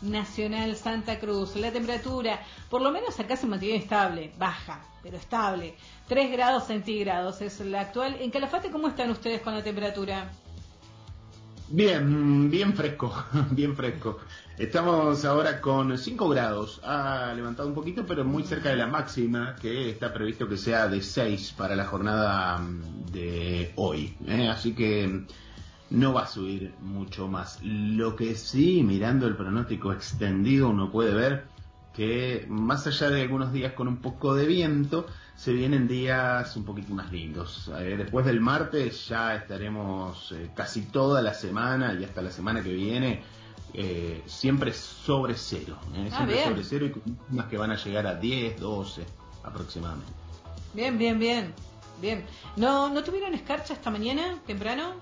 Nacional Santa Cruz. La temperatura, por lo menos acá se mantiene estable, baja, pero estable. 3 grados centígrados es la actual. En Calafate, ¿cómo están ustedes con la temperatura? Bien, bien fresco, bien fresco. Estamos ahora con 5 grados. Ha levantado un poquito, pero muy cerca de la máxima, que está previsto que sea de 6 para la jornada de hoy. Así que no va a subir mucho más. Lo que sí, mirando el pronóstico extendido, uno puede ver que más allá de algunos días con un poco de viento, se vienen días un poquito más lindos. Después del martes ya estaremos casi toda la semana y hasta la semana que viene siempre sobre cero. Siempre Bien. sobre cero y con más que van a llegar a 10, 12 aproximadamente. Bien, bien, bien. Bien. ¿No tuvieron escarcha esta mañana, temprano?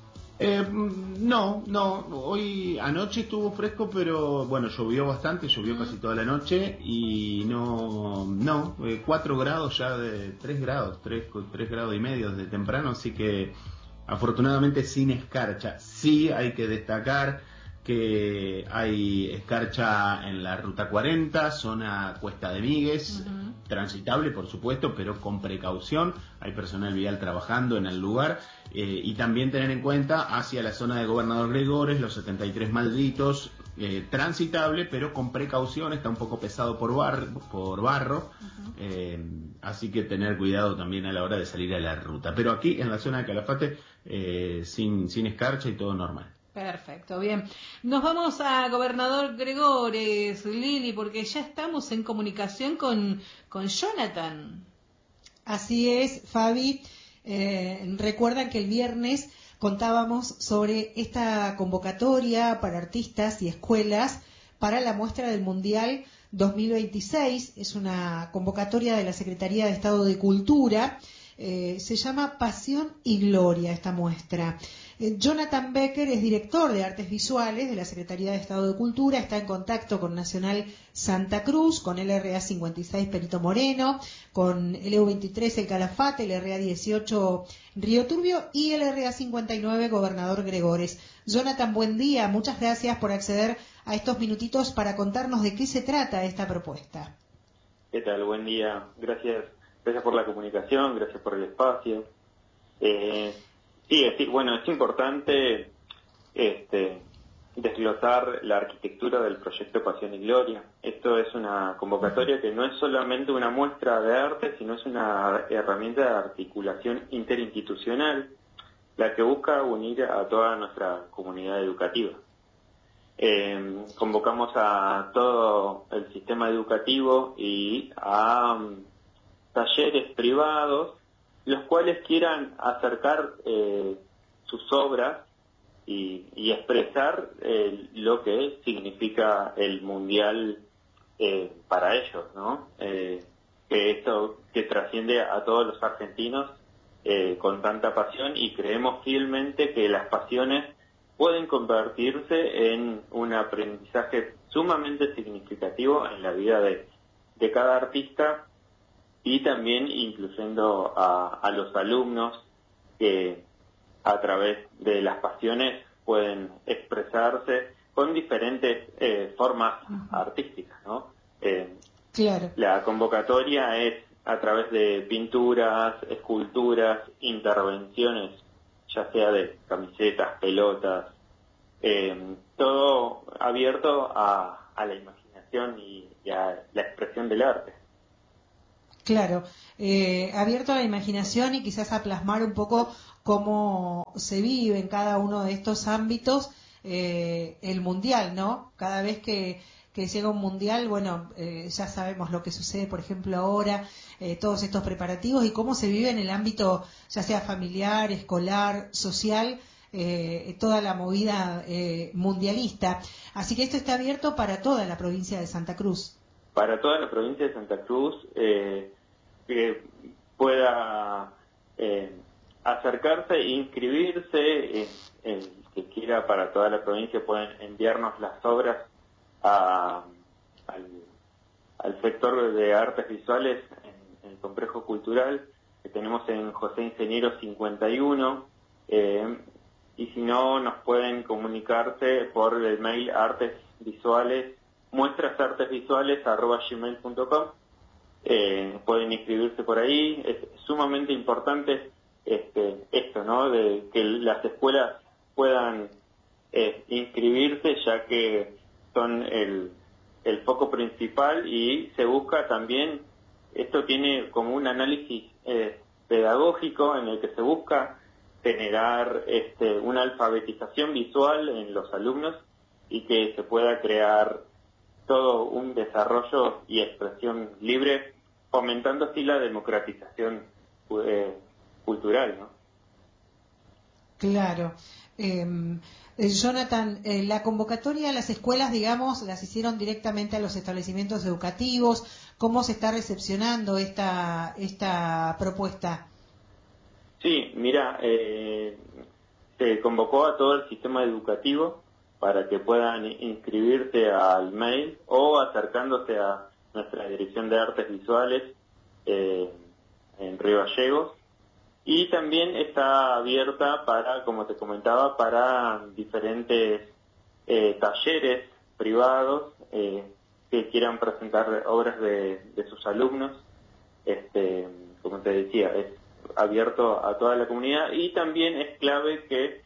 No, hoy anoche estuvo fresco, pero bueno, llovió bastante, llovió casi toda la noche y no, 4 grados ya de 3 grados, 3 grados y medio desde temprano, así que afortunadamente sin escarcha. Sí hay que destacar que hay escarcha en la ruta 40, zona Cuesta de Migues, transitable por supuesto, pero con precaución. Hay personal vial trabajando en el lugar y también tener en cuenta hacia la zona de Gobernador Gregores, los 73 Malditos, transitable, pero con precaución. Está un poco pesado por barro, así que tener cuidado también a la hora de salir a la ruta. Pero aquí en la zona de Calafate sin escarcha y todo normal. Perfecto, bien. Nos vamos a Gobernador Gregores, Lili, porque ya estamos en comunicación con Jonathan. Así es, Fabi. Recuerdan que el viernes contábamos sobre esta convocatoria para artistas y escuelas para la muestra del Mundial 2026. Es una convocatoria de la Secretaría de Estado de Cultura. Se llama Pasión y Gloria esta muestra. Jonathan Becker es director de Artes Visuales de la Secretaría de Estado de Cultura, está en contacto con Nacional Santa Cruz, con LRA 56 Perito Moreno, con LU 23 El Calafate, LRA 18 Río Turbio y LRA 59 Gobernador Gregores. Jonathan, buen día, muchas gracias por acceder a estos minutitos para contarnos de qué se trata esta propuesta. ¿Qué tal? Buen día, gracias por la comunicación, gracias por el espacio. Bueno, es importante desglosar la arquitectura del proyecto Pasión y Gloria. Esto es una convocatoria que no es solamente una muestra de arte, sino es una herramienta de articulación interinstitucional, la que busca unir a toda nuestra comunidad educativa. Convocamos a todo el sistema educativo y a talleres privados, los cuales quieran acercar sus obras y expresar lo que significa el mundial para ellos, ¿no? Que esto que trasciende a todos los argentinos con tanta pasión, y creemos fielmente que las pasiones pueden convertirse en un aprendizaje sumamente significativo en la vida de cada artista, y también incluyendo a los alumnos que a través de las pasiones pueden expresarse con diferentes formas artísticas, ¿no? Claro. La convocatoria es a través de pinturas, esculturas, intervenciones, ya sea de camisetas, pelotas, todo abierto a la imaginación y a la expresión del arte. Claro, abierto a la imaginación y quizás a plasmar un poco cómo se vive en cada uno de estos ámbitos el mundial, ¿no? Cada vez que llega un mundial, bueno, ya sabemos lo que sucede, por ejemplo, ahora, todos estos preparativos y cómo se vive en el ámbito, ya sea familiar, escolar, social, toda la movida mundialista. Así que esto está abierto para toda la provincia de Santa Cruz. Para toda la provincia de Santa Cruz, que pueda acercarse e inscribirse, el que quiera para toda la provincia pueden enviarnos las obras al sector de artes visuales en el complejo cultural que tenemos en José Ingeniero 51, y si no nos pueden comunicarse por el mail visuales, muestrasartesvisuales@gmail.com. Pueden inscribirse por ahí. Es sumamente importante esto, ¿no? De que las escuelas puedan inscribirse, ya que son el foco principal, y se busca también, esto tiene como un análisis pedagógico en el que se busca generar una alfabetización visual en los alumnos y que se pueda crear todo un desarrollo y expresión libre, fomentando así la democratización cultural, ¿no? Claro. Jonathan, la convocatoria a las escuelas, digamos, las hicieron directamente a los establecimientos educativos. ¿Cómo se está recepcionando esta propuesta? Sí, mira, se convocó a todo el sistema educativo para que puedan inscribirse al mail o acercándose a nuestra Dirección de Artes Visuales en Río Gallegos. Y también está abierta para, como te comentaba, para diferentes talleres privados que quieran presentar obras de sus alumnos. Como te decía, es abierto a toda la comunidad, y también es clave que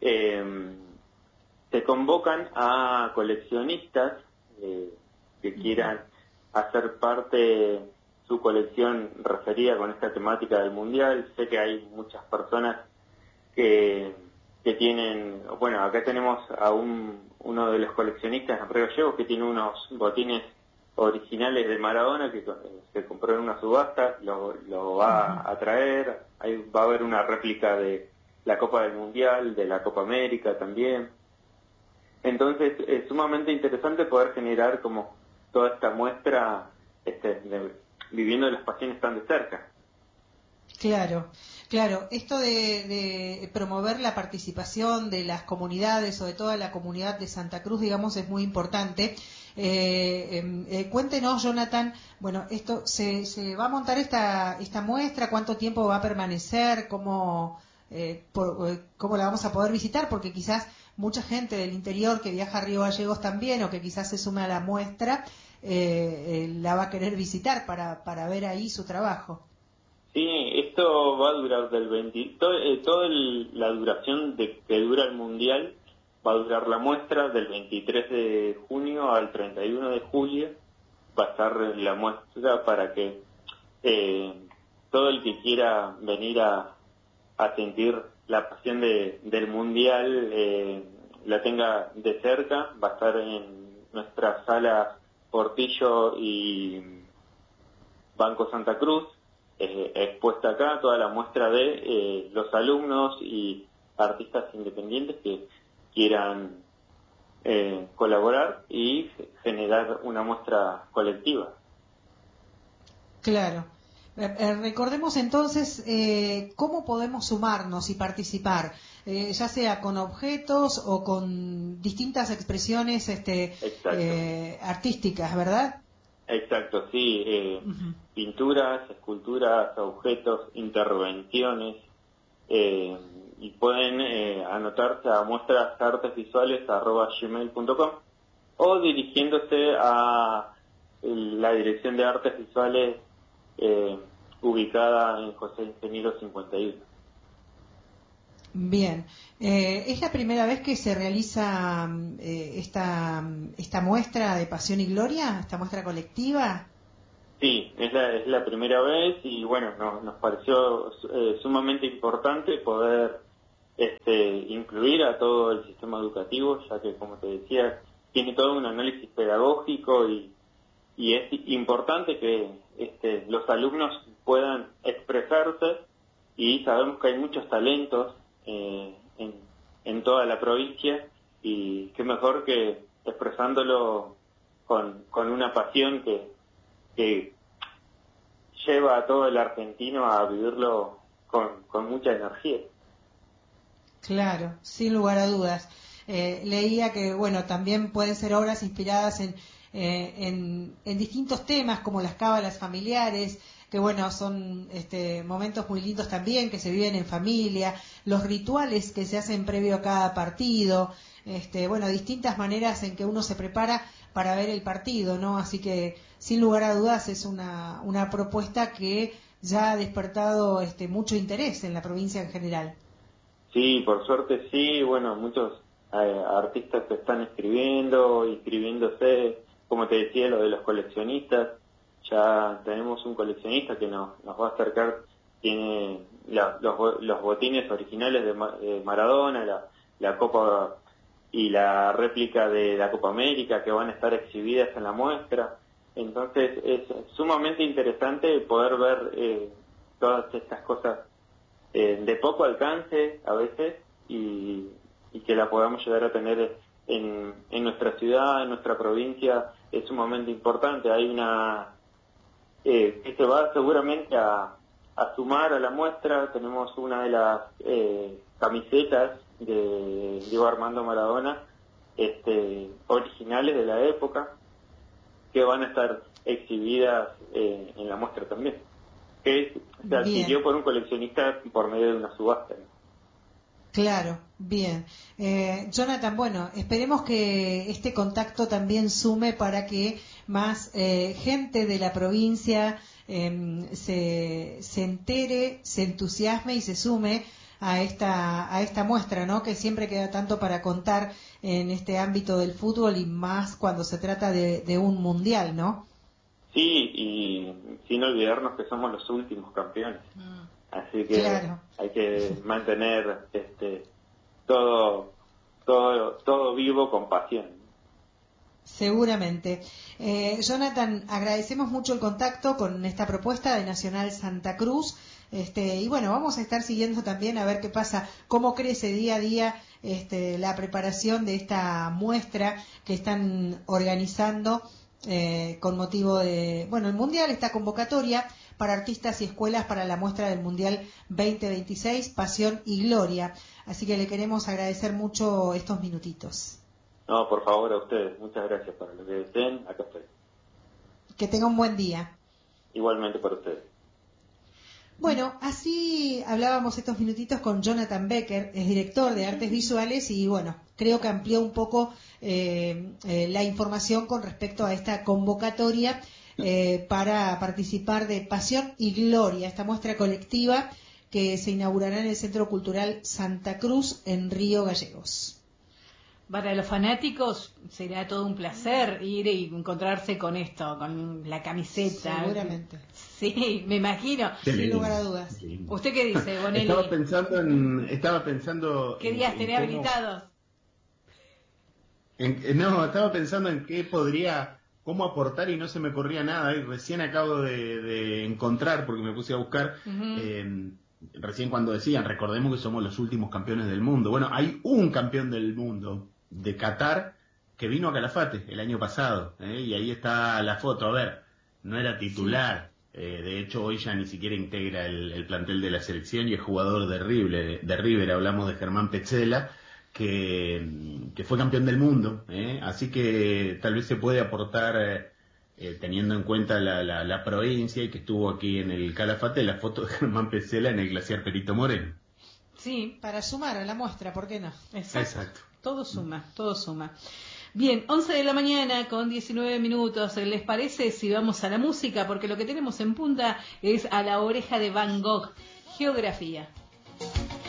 se convocan a coleccionistas que quieran hacer parte su colección referida con esta temática del Mundial. Sé que hay muchas personas que tienen, bueno, acá tenemos a uno de los coleccionistas en Río Gallegos que tiene unos botines originales de Maradona que se compró en una subasta, lo va a traer. Ahí va a haber una réplica de la Copa del Mundial, de la Copa América también. Entonces es sumamente interesante poder generar como toda esta muestra viviendo las pasiones tan de cerca. Claro, claro. Esto de promover la participación de las comunidades, sobre todo de la comunidad de Santa Cruz, digamos, es muy importante. Cuéntenos, Jonathan, bueno, esto se va a montar esta muestra, ¿cuánto tiempo va a permanecer? ¿Cómo la vamos a poder visitar? Porque quizás mucha gente del interior que viaja a Río Gallegos también, o que quizás se sume a la muestra, la va a querer visitar para ver ahí su trabajo. Sí, esto va a durar toda la duración que dura el Mundial. Va a durar la muestra del 23 de junio al 31 de julio. Va a estar la muestra para que todo el que quiera venir a sentir la pasión del Mundial la tenga de cerca. Va a estar en nuestra sala Portillo y Banco Santa Cruz, expuesta acá toda la muestra de los alumnos y artistas independientes que quieran colaborar y generar una muestra colectiva. Claro. Recordemos entonces cómo podemos sumarnos y participar, ya sea con objetos o con distintas expresiones artísticas, ¿verdad? Exacto, sí. Pinturas, esculturas, objetos, intervenciones, y pueden anotarse a muestrasartesvisuales@gmail.com o dirigiéndose a la Dirección de Artes Visuales ubicada en José Ingeniero 51. Bien, ¿es la primera vez que se realiza esta muestra de Pasión y Gloria, esta muestra colectiva? Sí, es la primera vez, y bueno, nos pareció sumamente importante poder incluir a todo el sistema educativo, ya que, como te decía, tiene todo un análisis pedagógico, y es importante que los alumnos puedan expresarse, y sabemos que hay muchos talentos en toda la provincia, y qué mejor que expresándolo con una pasión que lleva a todo el argentino a vivirlo con mucha energía. Claro, sin lugar a dudas. leía que, bueno, también pueden ser obras inspiradas en distintos temas, como las cábalas familiares, que bueno, son momentos muy lindos también, que se viven en familia, los rituales que se hacen previo a cada partido, bueno, distintas maneras en que uno se prepara para ver el partido, ¿no? Así que, sin lugar a dudas, es una propuesta que ya ha despertado mucho interés en la provincia en general. Sí, por suerte sí, bueno, muchos artistas se están inscribiéndose, como te decía, lo de los coleccionistas. Ya tenemos un coleccionista que nos va a acercar, tiene los botines originales de Maradona, la Copa y la réplica de la Copa América, que van a estar exhibidas en la muestra. Entonces es sumamente interesante poder ver todas estas cosas de poco alcance a veces y que la podamos llegar a tener en nuestra ciudad, en nuestra provincia. Es sumamente importante. Hay una que se va seguramente a sumar a la muestra. Tenemos una de las camisetas de Diego Armando Maradona, originales de la época, que van a estar exhibidas en la muestra también, que se adquirió por un coleccionista por medio de una subasta, ¿no? Claro, bien. Jonathan, bueno, esperemos que este contacto también sume para que más gente de la provincia se entere, se entusiasme y se sume a esta muestra, ¿no? Que siempre queda tanto para contar en este ámbito del fútbol y más cuando se trata de un mundial, ¿no? Sí, y sin olvidarnos que somos los últimos campeones. Así que claro, hay que mantener todo vivo con pasión. Seguramente. Jonathan, agradecemos mucho el contacto con esta propuesta de Nacional Santa Cruz. Y bueno, vamos a estar siguiendo también a ver qué pasa, cómo crece día a día la preparación de esta muestra que están organizando con motivo de, bueno, el Mundial, esta convocatoria para artistas y escuelas para la muestra del Mundial 2026, Pasión y Gloria. Así que le queremos agradecer mucho estos minutitos. No, por favor, a ustedes. Muchas gracias para lo que deseen. Acá estoy. Que tenga un buen día. Igualmente para ustedes. Bueno, así hablábamos estos minutitos con Jonathan Becker, es director de Artes Visuales y bueno, creo que amplió un poco la información con respecto a esta convocatoria para participar de Pasión y Gloria, esta muestra colectiva que se inaugurará en el Centro Cultural Santa Cruz en Río Gallegos. Para los fanáticos será todo un placer ir y encontrarse con esto, con la camiseta. Seguramente. Sí, me imagino. Sin lugar a dudas. ¿Usted qué dice, Bonelli? Estaba pensando ¿Qué días tenés habilitados? Estaba pensando en cómo aportar y no se me ocurría nada. Y recién acabo de encontrar, porque me puse a buscar, recién cuando decían, recordemos que somos los últimos campeones del mundo. Bueno, hay un campeón del mundo de Qatar que vino a Calafate el año pasado, y ahí está la foto. A ver, no era titular. Sí. De hecho, hoy ya ni siquiera integra el plantel de la selección y es jugador de River. Hablamos de Germán Petzela, que fue campeón del mundo, así que tal vez se puede aportar, teniendo en cuenta la provincia y que estuvo aquí en el Calafate, la foto de Germán Petzela en el glaciar Perito Moreno. Sí, para sumar a la muestra, ¿por qué no? Exacto. Todo suma, todo suma. Bien, 11 de la mañana con 19 minutos. ¿Les parece si vamos a la música? Porque lo que tenemos en punta es A la oreja de Van Gogh, Geografía.